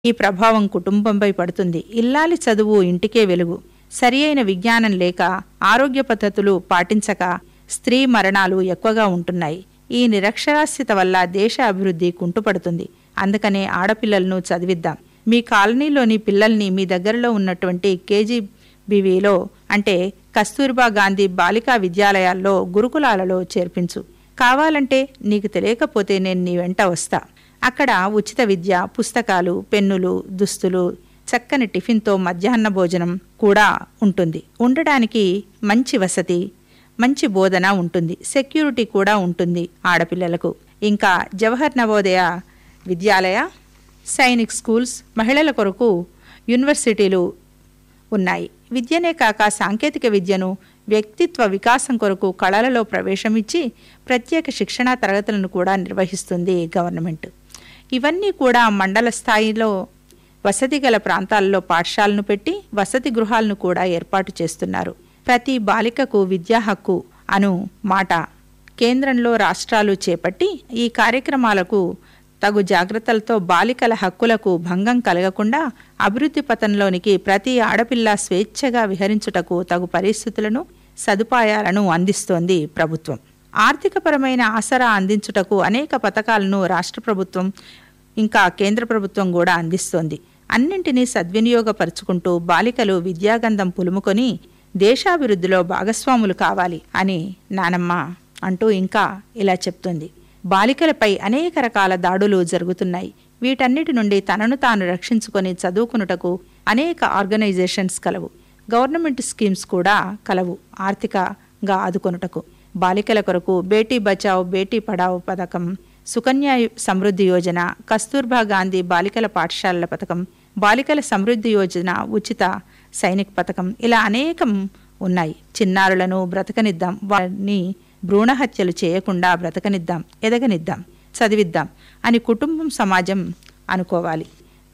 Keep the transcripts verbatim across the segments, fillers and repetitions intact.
ఈ ప్రభావం కుటుంబంపై పడుతుంది. ఇల్లాలి చదువు ఇంటికే వెలుగు. సరి అయిన విజ్ఞానం లేక, ఆరోగ్య పద్ధతులు పాటించక స్త్రీ మరణాలు ఎక్కువగా ఉంటున్నాయి. ఈ నిరక్షరాస్యత వల్ల దేశ అభివృద్ధి కుంటుపడుతుంది. అందుకనే ఆడపిల్లలను చదివిద్దాం. మీ కాలనీలోని పిల్లల్ని మీ దగ్గరలో ఉన్నటువంటి కేజీబీవీలో అంటే కస్తూర్బా గాంధీ బాలికా విద్యాలయాల్లో, గురుకులాలలో చేర్పించు. కావాలంటే నీకు తెలియకపోతే నేను నీ వెంట వస్తా. అక్కడ ఉచిత విద్య, పుస్తకాలు, పెన్నులు, దుస్తులు, చక్కని టిఫిన్తో మధ్యాహ్న భోజనం కూడా ఉంటుంది. ఉండడానికి మంచి వసతి, మంచి బోధన ఉంటుంది. సెక్యూరిటీ కూడా ఉంటుంది ఆడపిల్లలకు. ఇంకా జవహర్ నవోదయ విద్యాలయ, సైనిక్ స్కూల్స్, మహిళల కొరకు యూనివర్సిటీలు ఉన్నాయి. విద్యనే కాక సాంకేతిక విద్యను, వ్యక్తిత్వ వికాసం కొరకు కళలలో ప్రవేశమిచ్చి ప్రత్యేక శిక్షణా తరగతులను కూడా నిర్వహిస్తుంది గవర్నమెంట్. ఇవన్నీ కూడా మండల స్థాయిలో వసతి గల ప్రాంతాల్లో పాఠశాలను పెట్టి వసతి గృహాలను కూడా ఏర్పాటు చేస్తున్నారు. ప్రతి బాలికకు విద్యా హక్కు అను మాట కేంద్రంలో రాష్ట్రాలు చేపట్టి ఈ కార్యక్రమాలకు తగు జాగ్రత్తలతో బాలికల హక్కులకు భంగం కలగకుండా అభివృద్ధి పథంలోనికి ప్రతి ఆడపిల్ల స్వేచ్ఛగా విహరించుటకు తగు పరిస్థితులను, సదుపాయాలను అందిస్తోంది ప్రభుత్వం. ఆర్థికపరమైన ఆసరా అందించుటకు అనేక పథకాలను రాష్ట్ర ప్రభుత్వం ఇంకా కేంద్ర ప్రభుత్వం కూడా అందిస్తోంది. అన్నింటినీ సద్వినియోగపరుచుకుంటూ బాలికలు విద్యాగంధం పులుముకొని దేశాభివృద్ధిలో భాగస్వాములు కావాలి అని నానమ్మ అంటూ ఇంకా ఇలా చెప్తుంది. బాలికలపై అనేక రకాల దాడులు జరుగుతున్నాయి. వీటన్నిటి నుండి తనను తాను రక్షించుకొని చదువుకునుటకు అనేక ఆర్గనైజేషన్స్ కలవు. గవర్నమెంట్ స్కీమ్స్ కూడా కలవు ఆర్థికంగా ఆదుకొనుటకు. బాలికల కొరకు బేటీ బచావ్ బేటీ పడావ్ పథకం, సుకన్య సమృద్ధి యోజన, కస్తూర్బా గాంధీ బాలికల పాఠశాలల పథకం, బాలికల సమృద్ధి యోజన, ఉచిత సైనిక్ పథకం, ఇలా అనేకం ఉన్నాయి. చిన్నారులను బ్రతకనిద్దాం, వారిని భ్రూణహత్యలు చేయకుండా బ్రతకనిద్దాం, ఎదగనిద్దాం, చదివిద్దాం అని కుటుంబం, సమాజం అనుకోవాలి.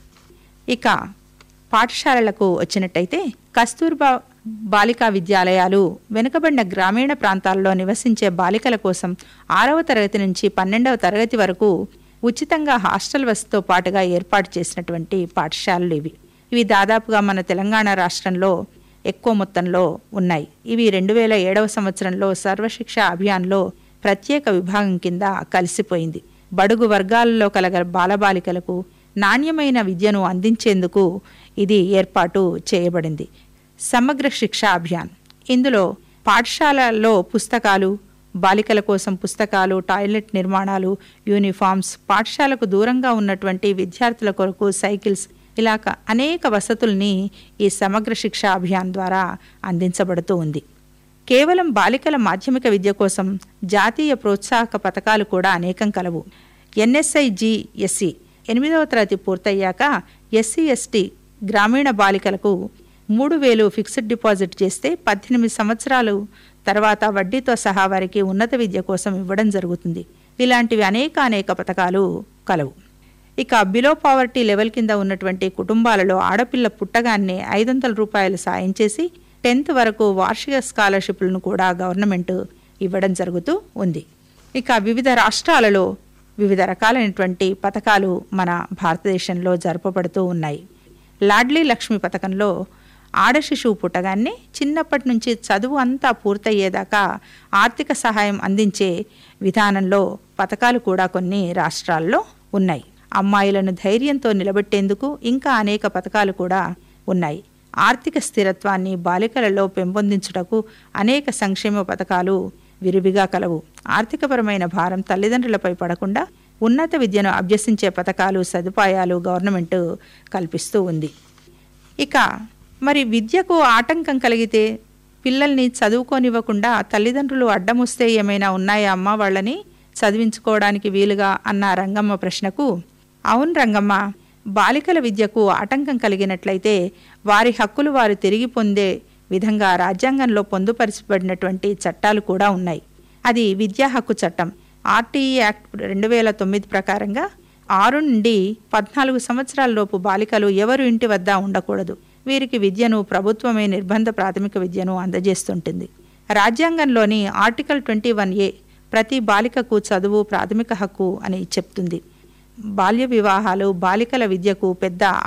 ఇక పాఠశాలలకు వచ్చినట్టయితే కస్తూర్బా బాలికా విద్యాలయాలు వెనుకబడిన గ్రామీణ ప్రాంతాల్లో నివసించే బాలికల కోసం ఆరవ తరగతి నుంచి పన్నెండవ తరగతి వరకు ఉచితంగా హాస్టల్ వసతితో పాటుగా ఏర్పాటు చేసినటువంటి పాఠశాలలు ఇవి. ఇవి దాదాపుగా మన తెలంగాణ రాష్ట్రంలో ఎక్కువ మొత్తంలో ఉన్నాయి. ఇవి రెండు వేల ఏడవ సంవత్సరంలో సర్వశిక్ష అభియాన్లో ప్రత్యేక విభాగం కింద కలిసిపోయింది. బడుగు వర్గాలలో కలగ బాలబాలికలకు నాణ్యమైన విద్యను అందించేందుకు ఇది ఏర్పాటు చేయబడింది. సమగ్ర శిక్ష అభియాన్. ఇందులో పాఠశాలల్లో పుస్తకాలు, బాలికల కోసం పుస్తకాలు, టాయిలెట్ నిర్మాణాలు, యూనిఫామ్స్, పాఠశాలకు దూరంగా ఉన్నటువంటి విద్యార్థుల కొరకు సైకిల్స్, ఇలా అనేక వసతుల్ని ఈ సమగ్ర శిక్ష అభియాన్ ద్వారా అందించబడుతూ ఉంది. కేవలం బాలికల మాధ్యమిక విద్య కోసం జాతీయ ప్రోత్సాహక పథకాలు కూడా అనేకం కలవు. ఎన్ఎస్ఐజిఎస్సి ఎనిమిదవ తరగతి పూర్తయ్యాక ఎస్సీ ఎస్టీ గ్రామీణ బాలికలకు మూడు వేలు ఫిక్స్డ్ డిపాజిట్ చేస్తే పద్దెనిమిది సంవత్సరాలు తర్వాత వడ్డీతో సహా వారికి ఉన్నత విద్య కోసం ఇవ్వడం జరుగుతుంది. ఇలాంటివి అనేక అనేక పథకాలు కలవు. ఇక బిలో పావర్టీ లెవెల్ కింద ఉన్నటువంటి కుటుంబాలలో ఆడపిల్ల పుట్టగానే ఐదు వందల రూపాయలు సాయం చేసి టెన్త్ వరకు వార్షిక స్కాలర్షిప్లను కూడా గవర్నమెంట్ ఇవ్వడం జరుగుతూ ఉంది. ఇక వివిధ రాష్ట్రాలలో వివిధ రకాలైనటువంటి పథకాలు మన భారతదేశంలో జరపబడుతూ ఉన్నాయి. లాడ్లీ లక్ష్మి పథకంలో ఆడ శిశువు పుట్టగానే చిన్నప్పటి నుంచి చదువు అంతా పూర్తయ్యేదాకా ఆర్థిక సహాయం అందించే విధానంలో పథకాలు కూడా కొన్ని రాష్ట్రాల్లో ఉన్నాయి. అమ్మాయిలను ధైర్యంతో నిలబెట్టేందుకు ఇంకా అనేక పథకాలు కూడా ఉన్నాయి. ఆర్థిక స్థిరత్వాన్ని బాలికలలో పెంపొందించుటకు అనేక సంక్షేమ పథకాలు విరివిగా కలవు. ఆర్థికపరమైన భారం తల్లిదండ్రులపై పడకుండా ఉన్నత విద్యను అభ్యసించే పథకాలు, సదుపాయాలు గవర్నమెంట్ కల్పిస్తూ ఉంది. ఇక మరి విద్యకు ఆటంకం కలిగితే పిల్లల్ని చదువుకోనివ్వకుండా తల్లిదండ్రులు అడ్డం వస్తే ఏమైనా ఉన్నాయా అమ్మ వాళ్ళని చదివించుకోవడానికి వీలుగా అన్న రంగమ్మ ప్రశ్నకు, అవును రంగమ్మ, బాలికల విద్యకు ఆటంకం కలిగినట్లయితే వారి హక్కులు వారు తిరిగి పొందే విధంగా రాజ్యాంగంలో పొందుపరచబడినటువంటి చట్టాలు కూడా ఉన్నాయి. అది విద్యా హక్కు చట్టం. ఆర్టీఈ యాక్ట్ రెండు వేల తొమ్మిది ప్రకారంగా ఆరు నుండి పద్నాలుగు సంవత్సరాల లోపు బాలికలు ఎవరు ఇంటి వద్ద ఉండకూడదు. వీరికి విద్యను ప్రభుత్వమే నిర్బంధ ప్రాథమిక విద్యను అందజేస్తుంటుంది. రాజ్యాంగంలోని ఆర్టికల్ ట్వంటీ వన్ ఏ ప్రతి బాలికకు చదువు ప్రాథమిక హక్కు అని చెప్తుంది. బాల్య వివాహాలు బాలికల విద్యకు పెద్ద